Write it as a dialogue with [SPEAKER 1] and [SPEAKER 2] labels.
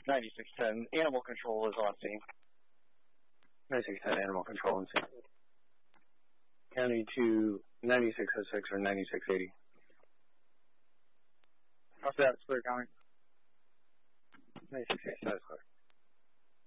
[SPEAKER 1] 9610, animal control is on scene.
[SPEAKER 2] 9610, animal control on scene. County to 9606 or 9680.
[SPEAKER 1] How's that? It's clear, County.
[SPEAKER 2] 9680, that's clear.